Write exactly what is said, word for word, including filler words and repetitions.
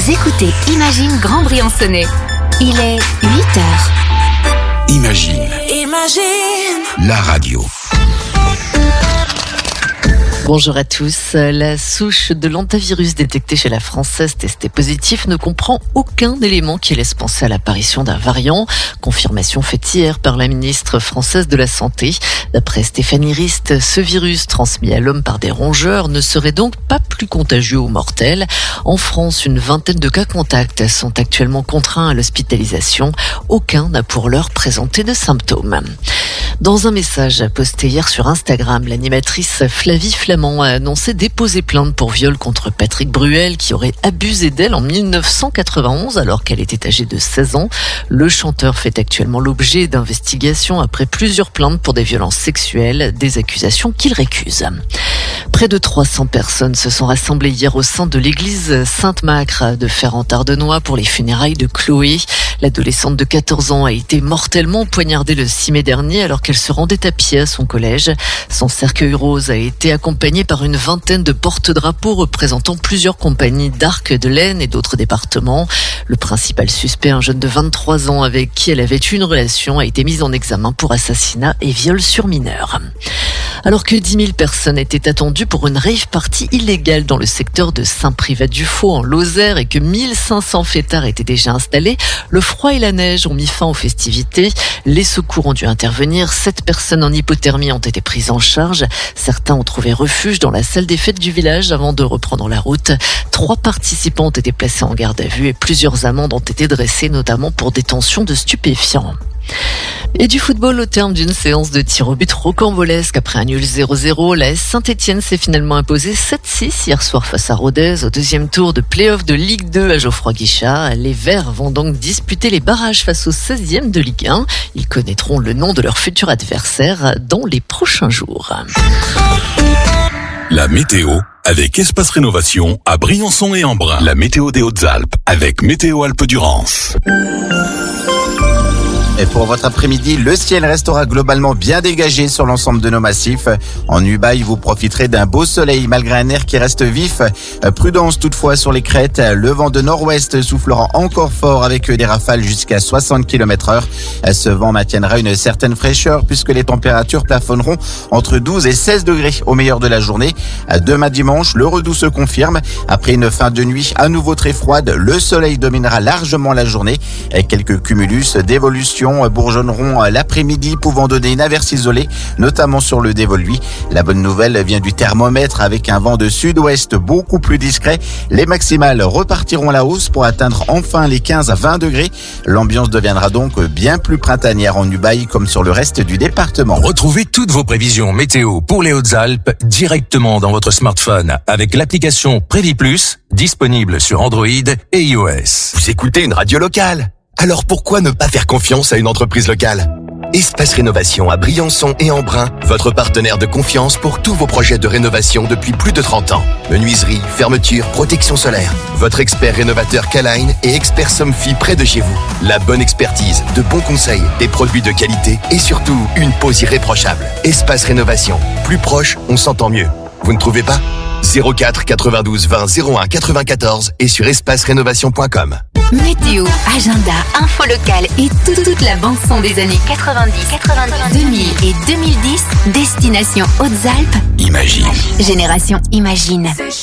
Vous écoutez Imagine Grand Briançonnais. Il est huit heures. Imagine. Imagine. La radio. Bonjour à tous. La souche de l'hantavirus détectée chez la Française testée positive ne comprend aucun élément qui laisse penser à l'apparition d'un variant. Confirmation faite hier par la ministre française de la Santé. D'après Stéphanie Rist, ce virus transmis à l'homme par des rongeurs ne serait donc pas plus contagieux ou mortel. En France, une vingtaine de cas contacts sont actuellement contraints à l'hospitalisation. Aucun n'a pour l'heure présenté de symptômes. Dans un message posté hier sur Instagram, l'animatrice Flavie Flamand a annoncé déposer plainte pour viol contre Patrick Bruel qui aurait abusé d'elle en dix-neuf cent quatre-vingt-onze alors qu'elle était âgée de seize ans. Le chanteur fait actuellement l'objet d'investigations après plusieurs plaintes pour des violences sexuelles, des accusations qu'il récuse. Près de trois cents personnes se sont rassemblées hier au sein de l'église Sainte-Macre de Ferrand-Ardenois pour les funérailles de Chloé. L'adolescente de quatorze ans a été mortellement poignardée le six mai dernier alors qu'elle se rendait à pied à son collège. Son cercueil rose a été accompagné par une vingtaine de porte-drapeaux représentant plusieurs compagnies d'Arc, de l'Aisne et d'autres départements. Le principal suspect, un jeune de vingt-trois ans avec qui elle avait eu une relation, a été mis en examen pour assassinat et viol sur mineur. Alors que dix mille personnes étaient attendues pour une rave party illégale dans le secteur de Saint-Privat-du-Faux en Lozère et que mille cinq cents fêtards étaient déjà installés, le froid et la neige ont mis fin aux festivités. Les secours ont dû intervenir. Sept personnes en hypothermie ont été prises en charge. Certains ont trouvé refuge dans la salle des fêtes du village avant de reprendre la route. Trois participants ont été placés en garde à vue et plusieurs amendes ont été dressées, notamment pour détention de stupéfiants. Et du football au terme d'une séance de tir au but rocambolesque après un nul zéro zéro, la S Saint-Etienne s'est finalement imposée sept six hier soir face à Rodez au deuxième tour de play-off de Ligue deux à Geoffroy-Guichard. Les Verts vont donc disputer les barrages face au seizième de Ligue un. Ils connaîtront le nom de leur futur adversaire dans les prochains jours. La météo avec Espace Rénovation à Briançon et Embrun. La météo des Hautes-Alpes avec Météo Alpes-Durance. Et pour votre après-midi, le ciel restera globalement bien dégagé sur l'ensemble de nos massifs. En Ubaye, vous profiterez d'un beau soleil malgré un air qui reste vif. Prudence toutefois sur les crêtes. Le vent de nord-ouest soufflera encore fort avec des rafales jusqu'à soixante kilomètres heure. Ce vent maintiendra une certaine fraîcheur puisque les températures plafonneront entre douze et seize degrés au meilleur de la journée. Demain dimanche, le redout se confirme. Après une fin de nuit à nouveau très froide, le soleil dominera largement la journée. Quelques cumulus d'évolution bourgeonneront l'après-midi, pouvant donner une averse isolée, notamment sur le Dévoluy. La bonne nouvelle vient du thermomètre avec un vent de sud-ouest beaucoup plus discret. Les maximales repartiront à la hausse pour atteindre enfin les quinze à vingt degrés. L'ambiance deviendra donc bien plus printanière en Ubaye comme sur le reste du département. Retrouvez toutes vos prévisions météo pour les Hautes-Alpes directement dans votre smartphone avec l'application Prévis Plus, disponible sur Android et iOS. Vous écoutez une radio locale? Alors pourquoi ne pas faire confiance à une entreprise locale? Espace Rénovation à Briançon et Embrun, votre partenaire de confiance pour tous vos projets de rénovation depuis plus de trente ans. Menuiserie, fermeture, protection solaire. Votre expert rénovateur K-Line et expert Somfy près de chez vous. La bonne expertise, de bons conseils, des produits de qualité et surtout une pose irréprochable. Espace Rénovation. Plus proche, on s'entend mieux. Vous ne trouvez pas? zéro quatre quatre-vingt-douze vingt zéro un quatre-vingt-quatorze et sur espace rénovation point com. Météo, agenda, info locale et tout- toute la bande-son des années quatre-vingt-dix, quatre-vingt-dix, deux mille et deux mille dix. Destination Hautes-Alpes. Imagine. Génération Imagine.